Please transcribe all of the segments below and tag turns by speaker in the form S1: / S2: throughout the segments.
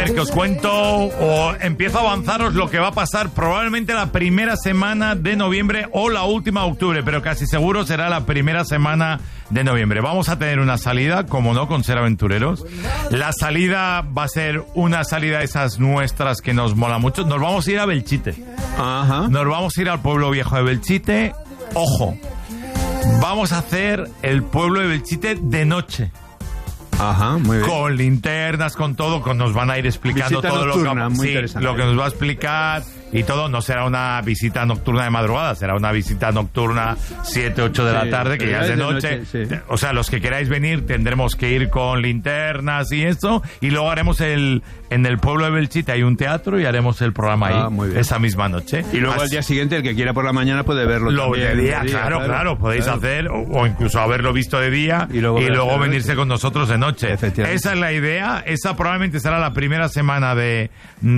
S1: ver, que os cuento o empiezo a avanzaros lo que va a pasar probablemente la primera semana de noviembre o la última de octubre, pero casi seguro será la primera semana de noviembre. Vamos a tener una salida, como no, con Ser Aventureros. La salida va a ser una salida de esas nuestras que nos mola mucho. Nos vamos a ir a Belchite.
S2: Ajá.
S1: Nos vamos a ir al pueblo viejo de Belchite. Ojo, vamos a hacer el pueblo de Belchite de noche.
S2: Ajá, muy bien.
S1: Con linternas, con todo, nos van a ir explicando
S2: visita
S1: todo
S2: nocturna,
S1: lo que nos va a explicar. Y todo no será una visita nocturna de madrugada, será una visita nocturna 7, 8 de la tarde, que ya es de noche.
S2: Sí.
S1: O sea, los que queráis venir tendremos que ir con linternas y eso. Y luego haremos en el pueblo de Belchite hay un teatro y haremos el programa ahí
S2: muy bien.
S1: esa misma noche.
S2: Y luego al día siguiente, el que quiera por la mañana puede verlo también.
S1: De día, claro, podéis hacer, o incluso haberlo visto de día y luego venirse con nosotros de noche. Esa es la idea. Esa probablemente será la primera semana de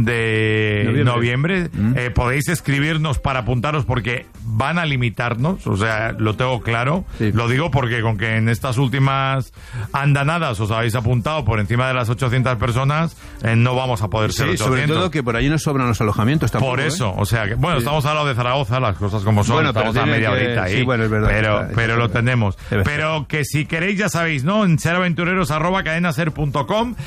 S1: noviembre. Podéis escribirnos para apuntaros porque van a limitarnos, o sea, lo tengo claro. Sí. Lo digo porque con que en estas últimas andanadas os habéis apuntado por encima de las 800 personas, no vamos a poder ser 800.
S2: Sobre todo que por ahí nos sobran los alojamientos tampoco.
S1: Por eso, o sea, que, bueno, estamos al lado de Zaragoza, las cosas como son, estamos a media horita ahí,
S2: es verdad,
S1: pero lo tenemos. Pero que si queréis, ya sabéis, ¿no? En seraventureros@cadenaser.com,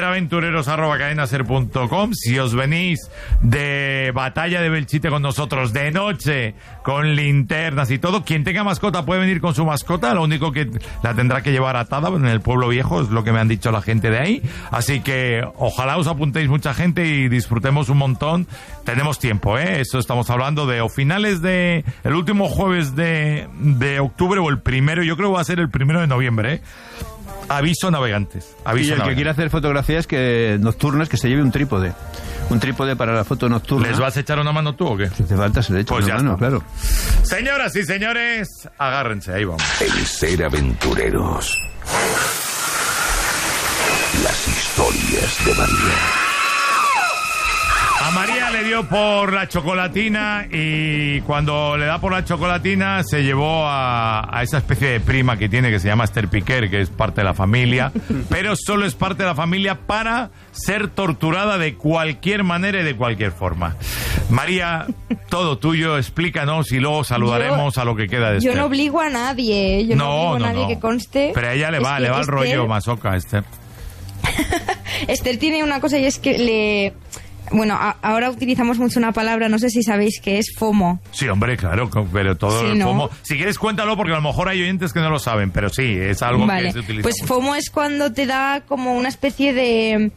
S1: seraventureros@cadenaser.com. Si os venís de Batalla de Belchite con nosotros de noche, con linternas y todo, quien tenga mascota puede venir con su mascota, lo único que la tendrá que llevar atada en el pueblo viejo, es lo que me han dicho la gente de ahí. Así que ojalá os apuntéis mucha gente y disfrutemos un montón. Tenemos tiempo, eso estamos hablando de o finales de el último jueves de octubre o el primero, yo creo que va a ser el 1 de noviembre, Aviso navegantes.
S2: Y el que quiera hacer fotografías nocturnas, que se lleve un trípode. Un trípode para la foto nocturna.
S1: ¿Les vas a echar una mano tú o qué?
S2: Si hace falta, se le echa una mano, claro.
S1: Señoras y señores, agárrense, ahí vamos.
S3: El Ser Aventureros. Las historias de María.
S1: A María le dio por la chocolatina y cuando le da por la chocolatina se llevó a esa especie de prima que tiene que se llama Esther Piquer, que es parte de la familia, pero solo es parte de la familia para ser torturada de cualquier manera y de cualquier forma. María, todo tuyo, explícanos y luego saludaremos a lo que queda de Esther.
S4: Yo no obligo a nadie, no obligo a nadie que conste.
S1: Pero a ella le va el rollo masoca, Esther.
S4: Esther tiene una cosa y es que Bueno, ahora utilizamos mucho una palabra, no sé si sabéis que es FOMO.
S1: Sí, hombre, claro, pero todo
S4: sí,
S1: el
S4: ¿no?
S1: FOMO... Si quieres cuéntalo porque a lo mejor hay oyentes que no lo saben, pero sí, es algo que se utiliza
S4: Pues
S1: mucho.
S4: FOMO es cuando te da como una especie de...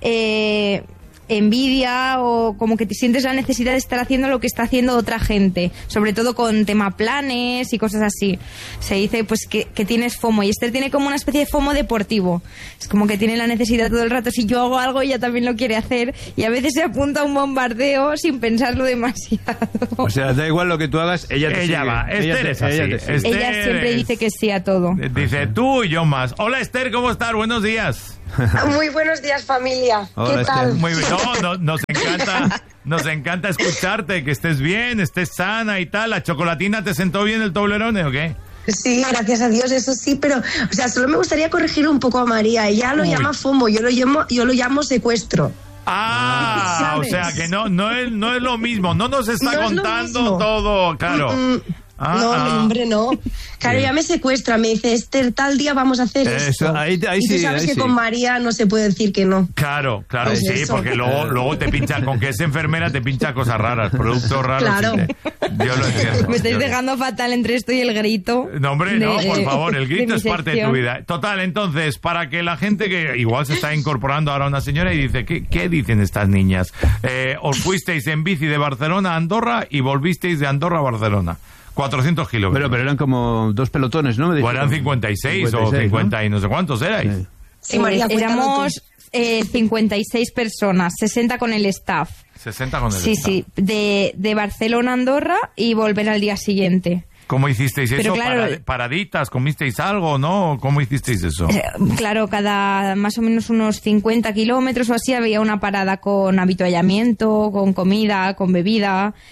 S4: envidia o como que te sientes la necesidad de estar haciendo lo que está haciendo otra gente, sobre todo con tema planes y cosas así. Se dice pues que tienes FOMO y Esther tiene como una especie de FOMO deportivo, es como que tiene la necesidad todo el rato, si yo hago algo ella también lo quiere hacer y a veces se apunta a un bombardeo sin pensarlo demasiado.
S2: O sea, da igual lo que tú hagas, ella
S1: va. Esther es así.
S4: Ella siempre dice que sí a todo.
S1: Dice tú y yo más. Hola Esther, ¿cómo estás? Buenos días.
S5: Muy buenos días, familia.
S2: Hola,
S5: ¿qué tal?
S1: Muy bien. Nos encanta escucharte, que estés bien, estés sana y tal. ¿La chocolatina te sentó bien el Toblerone o qué?
S5: Sí, gracias a Dios, eso sí, pero, o sea, solo me gustaría corregir un poco a María. Ella lo llama FOMO, yo lo llamo secuestro.
S1: O sea, que no es lo mismo, no nos está contando todo, claro.
S5: No, hombre, no. Claro, ya me secuestra, me dice, Esther, tal día vamos a hacer esto.
S2: Ahí
S5: y tú sabes que con María no se puede decir que no.
S1: Claro,
S5: Pues
S1: sí,
S5: eso.
S1: porque luego te pincha, con que es enfermera te pincha cosas raras, productos raros.
S5: Claro.
S1: Yo lo entiendo.
S4: Me estáis dejando fatal entre esto y el grito.
S1: No, hombre, no, por favor, el grito es parte de tu
S4: sección.
S1: vida. Total, entonces, para que la gente que igual se está incorporando ahora una señora y dice, ¿qué dicen estas niñas? Os fuisteis en bici de Barcelona a Andorra y volvisteis de Andorra a Barcelona. 400 kilómetros.
S2: Pero eran como 2 pelotones, ¿no?
S1: O eran 56 o 50 y no sé cuántos erais.
S5: Sí, María,
S4: éramos 56 personas, 60 con el staff.
S1: 60 con el
S4: Sí,
S1: staff.
S4: sí, de Barcelona a Andorra y volver al día siguiente.
S1: ¿Cómo hicisteis eso?
S4: Pero claro,
S1: ¿Paraditas? ¿Comisteis algo, no? ¿Cómo hicisteis eso?
S4: Claro, cada más o menos unos 50 kilómetros o así había una parada con avituallamiento, con comida, con bebida.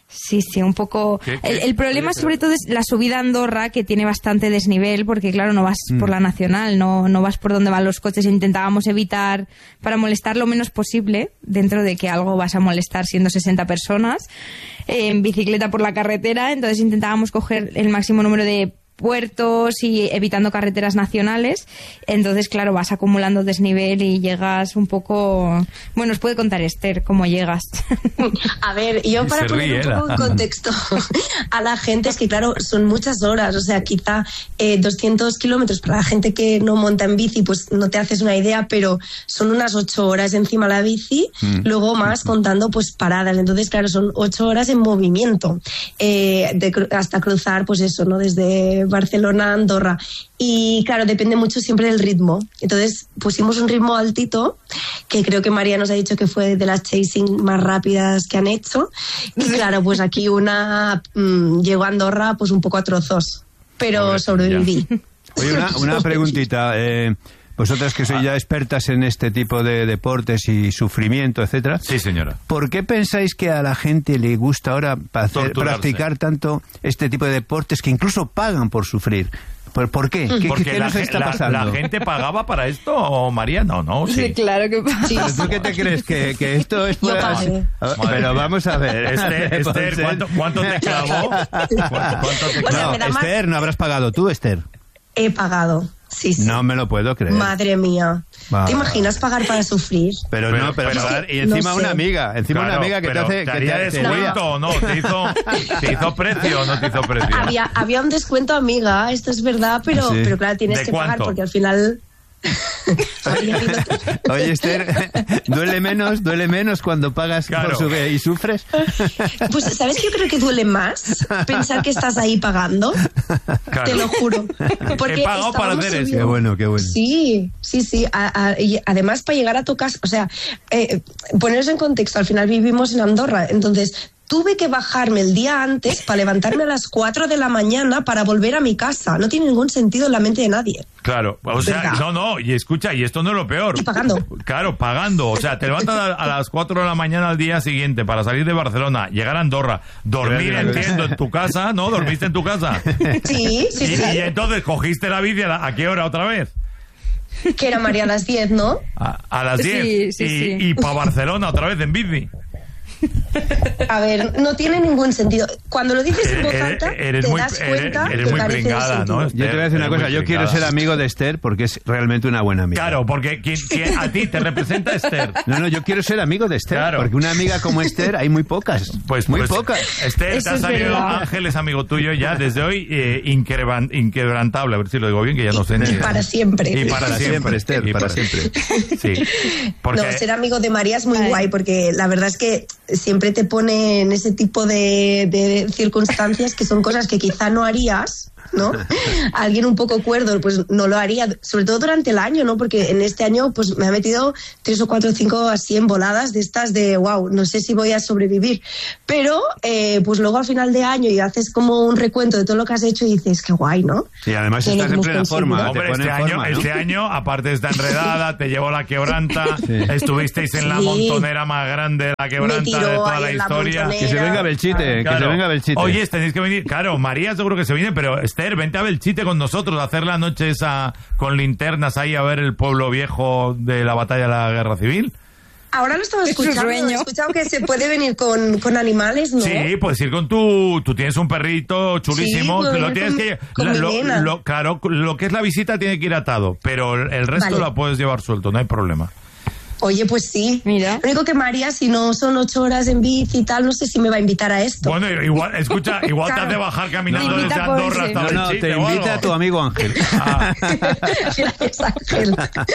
S4: Sí, un poco. El problema sobre todo es la subida a Andorra, que tiene bastante desnivel, porque claro, no vas por la nacional, no vas por donde van los coches. Intentábamos evitar para molestar lo menos posible, dentro de que algo vas a molestar siendo 60 personas, en bicicleta por la carretera. Entonces intentábamos coger el máximo número de puertos y evitando carreteras nacionales. Entonces, claro, vas acumulando desnivel y llegas un poco... Bueno, os puede contar Esther cómo llegas.
S5: A ver, yo para poner un poco en contexto a la gente, es que claro, son muchas horas, o sea, quizá 200 kilómetros para la gente que no monta en bici, pues no te haces una idea, pero son unas 8 horas encima de la bici, luego más contando pues paradas. Entonces, claro, son 8 horas en movimiento, hasta cruzar, pues eso, ¿no? Desde Barcelona a Andorra. Y claro, depende mucho siempre del ritmo. Entonces pusimos un ritmo altito, que creo que María nos ha dicho que fue de las chasing más rápidas que han hecho. Y claro, pues aquí una llegó a Andorra pues un poco a trozos, pero sobreviví.
S2: Oye, una preguntita. Vosotras que sois ya expertas en este tipo de deportes y sufrimiento, etcétera.
S1: Sí, señora.
S2: ¿Por qué pensáis que a la gente le gusta ahora practicar tanto este tipo de deportes que incluso pagan por sufrir? ¿Por qué? ¿Qué nos está pasando?
S1: ¿La gente pagaba para esto, o María? No.
S4: Sí, claro que paga.
S2: ¿Pero tú qué te crees? ¿Que esto es por...? Pero vamos a ver.
S1: Esther, ¿cuánto te clavó? ¿Cuánto te clavó?
S2: Esther, ¿no habrás pagado tú, Esther?
S5: He pagado. Sí.
S2: No me lo puedo creer.
S5: Madre mía. ¿Te imaginas pagar para sufrir?
S2: Pero y encima no una amiga, una amiga que te hace...
S1: ¿Te haría descuento o no? ¿Te hizo precio o no te hizo precio?
S5: Había un descuento, amiga, esto es verdad, pero claro, tienes que pagar porque al final...
S2: Oye, Esther, ¿duele menos cuando pagas y sufres?
S5: Pues, ¿sabes? Yo creo que duele más pensar que estás ahí pagando. Claro. Te lo juro.
S1: Porque he pagado para hacer eso.
S2: Qué bueno.
S5: Sí. Y además, para llegar a tu casa, o sea, poneros en contexto, al final vivimos en Andorra, entonces... Tuve que bajarme el día antes para levantarme a las 4 de la mañana para volver a mi casa. No tiene ningún sentido en la mente de nadie.
S1: Claro, o sea, no, y escucha, y esto no es lo peor.
S5: Y pagando.
S1: Claro, pagando. O sea, te levantas a las 4 de la mañana al día siguiente para salir de Barcelona, llegar a Andorra, dormir, entiendo, en tu casa, ¿no? ¿Dormiste en tu casa?
S5: Sí.
S1: Y entonces cogiste la bici, ¿a qué hora otra vez?
S5: Que era María a las 10, ¿no?
S1: A las 10. Sí. Y para Barcelona otra vez en bici.
S5: A ver, no tiene ningún sentido. Cuando lo dices en voz alta, te das cuenta
S1: eres muy pringada, ¿no?
S2: Yo te voy a decir una cosa, yo quiero ser amigo de Esther porque es realmente una buena amiga.
S1: Claro, porque ¿quién a ti te representa Esther?
S2: No, yo quiero ser amigo de Esther, porque una amiga como Esther hay muy pocas. Pues muy pocas.
S1: Esther, te ha salido Ángel, es amigo tuyo ya desde hoy, inquebrantable, a ver si lo digo bien, que ya no sé ni...
S5: Y para siempre.
S2: Y para siempre, Esther, para siempre.
S1: Sí.
S5: Porque... No, ser amigo de María es muy guay, porque la verdad es que siempre te pone en ese tipo de circunstancias que son cosas que quizá no harías, ¿no? Alguien un poco cuerdo pues no lo haría, sobre todo durante el año, ¿no? Porque en este año pues me ha metido 3 o 4 o 5 así en voladas de estas de wow, no sé si voy a sobrevivir, pero pues luego al final de año y haces como un recuento de todo lo que has hecho y dices qué guay, ¿no?
S2: Y además estás en plena forma.
S1: Hombre, este año, aparte de esta enredada, te llevó la quebranta, estuvisteis en la montonera más grande, la quebranta de toda la historia.
S2: Que se venga Belchite, que se venga Belchite.
S1: Oye, tenéis que venir, claro, María seguro que se viene, pero Esther, vente a Belchite con nosotros, a hacer la noche esa con linternas ahí a ver el pueblo viejo de la batalla de la Guerra Civil.
S5: Ahora lo estaba escuchando, he escuchado que se puede venir con animales, ¿no?
S1: Sí, puedes ir con tú tienes un perrito chulísimo,
S5: sí,
S1: lo tienes que claro, lo que es la visita tiene que ir atado, pero el resto la puedes llevar suelto, no hay problema.
S5: Oye, pues sí.
S4: Mira.
S5: Lo único que María, si no son 8 horas en bici y tal, no sé si me va a invitar a esto.
S1: Bueno, igual te hace bajar caminando desde Andorra hasta Belchite.
S2: No, te invita a tu amigo Ángel.
S5: Gracias, Ángel.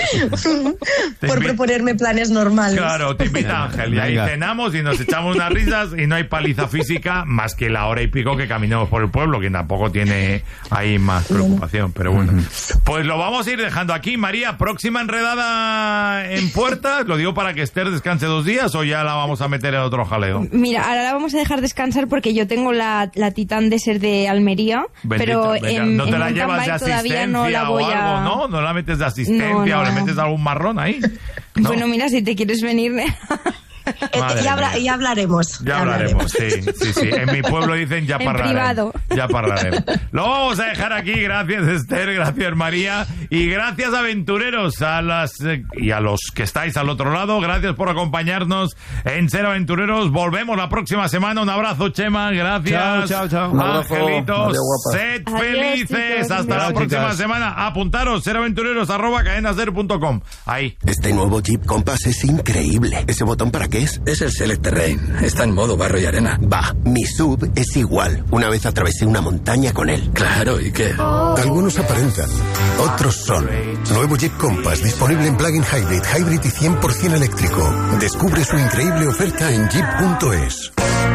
S5: Por proponerme planes normales.
S1: Claro, te invita Ángel. Y ahí cenamos y nos echamos unas risas y no hay paliza física más que la hora y pico que caminemos por el pueblo, que tampoco tiene ahí más preocupación. Pero bueno, pues lo vamos a ir dejando aquí. María, próxima enredada en puerta. ¿Lo digo para que Esther descanse 2 días o ya la vamos a meter en otro jaleo?
S4: Mira, ahora la vamos a dejar descansar porque yo tengo la Titan Desert de Almería, pero
S1: no te la llevas de asistencia no la voy o algo, ¿no? ¿No la metes de asistencia o le metes algún marrón ahí? No.
S4: Bueno, mira, si te quieres venir...
S5: Ya hablaremos.
S1: Ya hablaremos, sí. En mi pueblo dicen ya parlaremos.
S4: En privado.
S1: Ya parlaremos. Lo vamos a dejar aquí. Gracias, Esther. Gracias, María. Y gracias, aventureros, y a los que estáis al otro lado. Gracias por acompañarnos en Ser Aventureros. Volvemos la próxima semana. Un abrazo, Chema. Gracias.
S2: Chao.
S1: Angelitos. Sed felices.
S4: Chicos,
S1: hasta la próxima semana. Apuntaros, seraventureros@cadenaser.com. Ahí.
S3: Este nuevo Jeep Compass es increíble. ¿Ese botón para qué es?
S6: Es el Select Terrain. Está en modo barro y arena.
S3: Va, mi SUV es igual. Una vez atravesé una montaña con él.
S6: Claro, ¿y qué?
S7: Algunos aparentan, otros son. Nuevo Jeep Compass disponible en plug-in hybrid y 100% eléctrico. Descubre su increíble oferta en jeep.es.